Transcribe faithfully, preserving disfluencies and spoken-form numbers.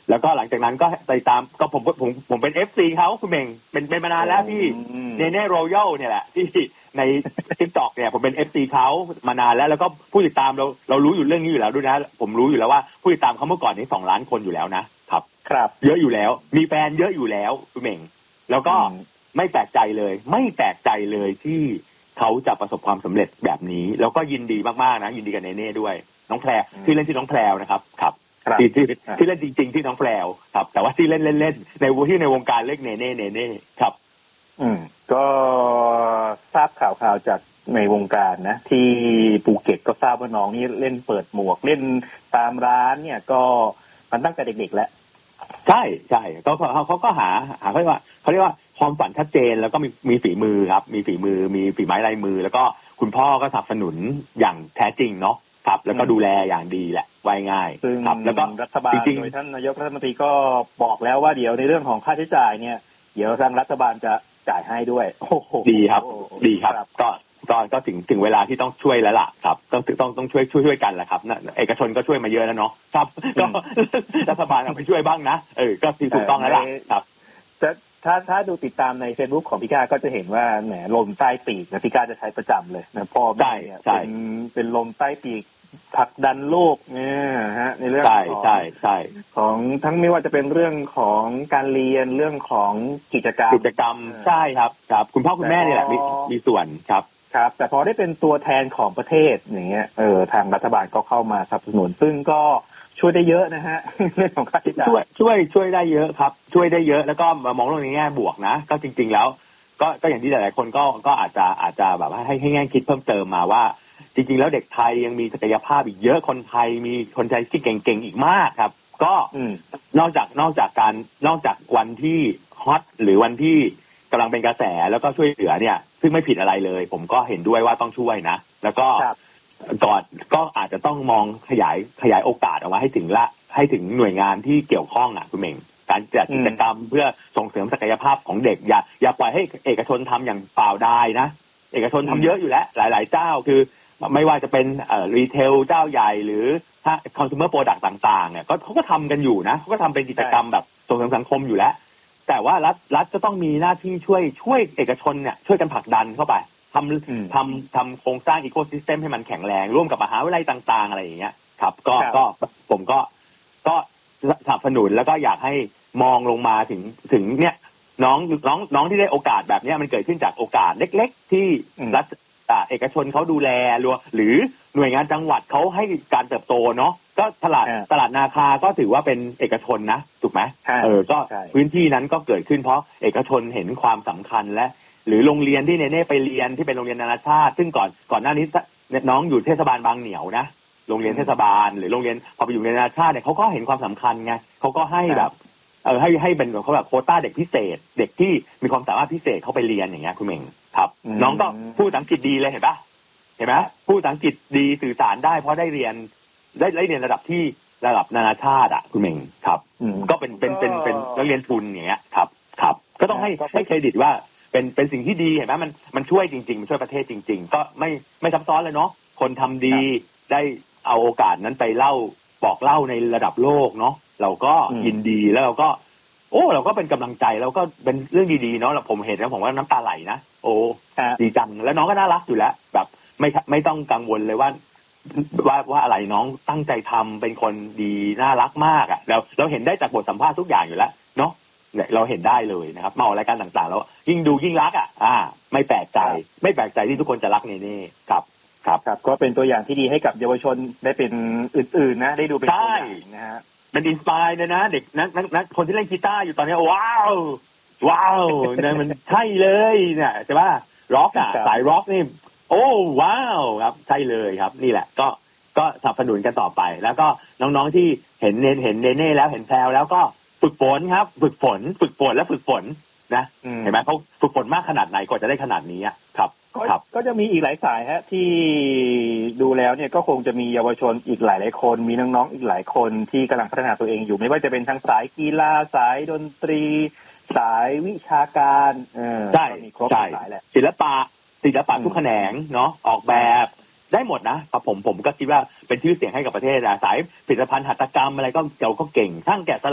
แล้วก็หลังจากนั้นก็ไปตามก็ผมผมผมเป็น เอฟ ซี เขาคุณเม่งเป็นเป็นมานานแล้วที่เนเน่รอยัลเนี่ยแหละที่ใน TikTok เนี่ยผมเป็น เอฟ ซี เขามานานแล้วแล้วก็ผู้ติดตามเราเรารู้อยู่เรื่องนี้อยู่แล้วด้วยนะผมรู้อยู่แล้วว่าผู้ติดตามเขาเมื่อก่อนนี้สองล้านคนอยู่แล้วนะครับครับเยอะอยู่แล้วมีแฟนเยอะอยู่แล้วคุณเม่งแล้วก็ไม่แปลกใจเลยไม่แปลกใจเลยที่เขาจะประสบความสำเร็จแบบนี้แล้วก็ยินดีมากๆนะยินดีกับเนเน่ด้วยน้องแพรที่เล่นที่น้องแพรนะครับครับที่ที่ที่เล่นจริงๆที่น้องแพรวครับแต่ว่าที่เล่นเล่นๆในวงที่ในวงการเรียกเนเน่เนเน่ครับอืมก็ทราบข่าวข่าวจากในวงการนะที่ภูเก็ตก็ทราบว่าน้องนี่เล่นเปิดหมวกเล่นตามร้านเนี่ยก็มันตั้งแต่เด็กๆแล้วใช่ใช่ก็เขาเขาก็หาหาเขาเรียกว่าเขาเรียกว่าความฝันชัดเจนแล้วก็มีมีฝีมือครับมีฝีมือมีฝีไม้ลายมือแล้วก็คุณพ่อก็สนับสนุนอย่างแท้จริงเนาะครับแล้วก็ดูแลอย่างดีแหละไว้ง่ายครับแล้วก็รัฐบาลโดยท่านนายกรัฐมนตรีก็บอกแล้วว่าเดี๋ยวในเรื่องของค่าใช้จ่ายเนี่ยเดี๋ยวทางรัฐบาลจะจ่ายให้ด้วยโอ้โหดีครับดีครับก็ก็ก็ถึงถึงเวลาที่ต้องช่วยแล้วล่ะครับต้องต้องต้องช่วยช่วยช่วยกันแหละครับเอกชนก็ช่วยมาเยอะแล้วเนาะครับก็รัฐบาลเอาไปช่วยบ้างนะเออก็ถูกต้องแล้วล่ะครับถ้าถ้าดูติดตามใน Facebook ของพี่ก้าก็จะเห็นว่าแหมลมใต้ปีกนะพี่ก้าจะใช้ประจำเลยนะพ่อแม่เนี่ยเป็นเป็นลมใต้ปีกผลักดันโลกเนี่ยฮะในเรื่องของใช่ใช่ของทั้งไม่ว่าจะเป็นเรื่องของการเรียนเรื่องของกิจกรรมกิจกรรมใช่ครับครับคุณพ่อคุณแม่นี่แหละมีมีส่วนครับครับแต่พอได้เป็นตัวแทนของประเทศอย่างเงี้ยเออทางรัฐบาลก็เข้ามาสนับสนุนซึ่งก็ช่วยได้เยอะนะฮะเรื่องของค่าใช้จ่ายช่วยช่วยช่วยได้เยอะครับช่วยได้เยอะแล้วก็มองเรื่องในแง่บวกนะก็จริงๆแล้วก็ก็อย่างที่หลายๆคนก็ก็อาจจะอาจจะแบบว่าให้ให้แง่คิดเพิ่มเติมมาว่าจริงๆแล้วเด็กไทยยังมีศักยภาพอีกเยอะคนไทยมีคนไทยที่เก่งๆอีกมากครับก็นอกจากนอกจากการนอกจากวันที่ฮอตหรือวันที่กำลังเป็นกระแสแล้วก็ช่วยเหลือเนี่ยซึ่งไม่ผิดอะไรเลยผมก็เห็นด้วยว่าต้องช่วยนะแล้วก็ก่อนก็อาจจะต้องมองขยายขยายโอกาสเอาไว้ให้ถึงละให้ถึงหน่วยงานที่เกี่ยวข้องอ่ะคุณเม่งการจัดกิจกรรมเพื่อส่งเสริมศักยภาพของเด็กอย่าอย่าปล่อยให้เอกชนทำอย่างเปล่าได้นะเอกชนทำเยอะอยู่แล้วหลายๆเจ้าคือไม่ว่าจะเป็นเอ่อรีเทลเจ้าใหญ่หรือถ้าคอน sumer product ต่างๆเนี่ยก็เขาก็ทำกันอยู่นะเขาก็ทำเป็นกิจกรรมแบบส่งเสริมสังคมอยู่แล้วแต่ว่ารัฐรัฐจะต้องมีหน้าที่ช่วยช่วยเอกชนเนี่ยช่วยกันผลักดันเข้าไปทำทำทำโครงสร้างอีโคซิสเต็มให้มันแข็งแรงร่วมกับมหาวิทยาลัยต่างๆอะไรอย่างเงี้ยครับก็ก็ผมก็ก็สนับสนุนแล้วก็อยากให้มองลงมาถึงถึงเนี่ยน้องน้องน้องที่ได้โอกาสแบบนี้มันเกิดขึ้นจากโอกาสเล็กๆที่รัฐเอกชนเขาดูแลหรือหน่วยงานจังหวัดเขาให้การเติบโตเนาะก็ตลาดตลาดนาคาก็ถือว่าเป็นเอกชนนะถูกไหมเออก็พื้นที่นั้นก็เกิดขึ้นเพราะเอกชนเห็นความสำคัญและหรือโรงเรียนที่เนเน่ไปเรียนที่เป็นโรงเรียนนานาชาติซึ่งก่อนก่อนหน้านี้น้องอยู่เทศบาลบางเหนียวนะโรงเรียนเทศบาลหรือโรงเรียนพอไปอยู่ในนานาชาติเนี่ยเขาก็เห็นความสำคัญไงเขาก็ให้แบบเออให้ให้เป็นเขาแบบโควต้าเด็กพิเศษเด็กที่มีความสามารถพิเศษเขาไปเรียนอย่างเงี้ยคุณเม่งครับน้องก็พูดภาษาอังกฤษดีเลยเห็นปะเห็นไหมพูดภาษาอังกฤษดีสื่อสารได้เพราะได้เรียนได้ได้เรียนระดับที่ระดับนานาชาติอ่ะคุณเม่งครับก็เป็นเป็นเป็นเป็นนักเรียนทุนอย่างเงี้ยครับครับก็ต้องให้ให้เครดิตว่าเป็นเป็นสิ่งที่ดีเห็นไหมมันมันช่วยจริงๆมันช่วยประเทศจริงๆก็ไม่ไม่ซับซ้อนเลยเนาะคนทำดีได้เอาโอกาสนั้นไปเล่าบอกเล่าในระดับโลกเนาะเราก็ยินดีแล้วเราก็โอ้เราก็เป็นกำลังใจแล้วก็เป็นเรื่องดีๆเนาะผมเห็นแล้วผมว่าน้ำตาไหลนะโอ้ดีจังแล้วน้องก็น่ารักอยู่แล้วแบบไม่ไม่ต้องกังวลเลยว่าว่าว่าอะไรน้องตั้งใจทำเป็นคนดีน่ารักมากอ่ะเราเราเห็นได้จากบทสัมภาษณ์ทุกอย่างอยู่แล้วเนาะเราเห็นได้เลยนะครับมาออกรายการต่างๆแล้วยิ่งดูยิ่งรักอ่ะอ่าไม่แปลกใจไม่แปลกใจที่ทุกคนจะรักเนเน่ครับครับครับก็เป็นตัวอย่างที่ดีให้กับเยาวชนได้เป็นอื่นๆนะได้ดูเป็นตัวอย่างนะฮะมันอินสปายเลยนะเด็กนักนักนักคนที่เล่นกีตาร์อยู่ตอนนี้ว้าวว้าวเนี่ยมันใช่เลยเนี่ยใช่ป่ะร็อกอ่ะสายร็อกนี่โอ้ว้าวครับใช่เลยครับนี่แหละก็ก็สนับสนุนกันต่อไปแล้วก็น้องๆที่เห็นเนเห็นเนเน่แล้วเห็นแพลวแล้วก็ฝึกฝนครับฝึกฝนฝึกฝนและฝึกฝนนะเห็นไหมเขาฝึกฝนมากขนาดไหนกว่าจะได้ขนาดนี้ครับครับก็จะมีอีกหลายสายฮะที่ดูแล้วเนี่ยก็คงจะมีเยาวชนอีกหลายหลายคนมีน้องๆอีกหลายคนที่กำลังพัฒนาตัวเองอยู่ไม่ว่าจะเป็นทั้งสายกีฬาสายดนตรีสายวิชาการเออใช่มีครบสายแหละศิลปะศิลปะทุกแขนงเนาะออกแบบได้หมดนะครับผมผมก็คิดว่าเป็นชื่อเสียงให้กับประเทศสายผลิตภัณฑ์หัตถกรรมอะไรก็เราก็เก่งทั้งแกะส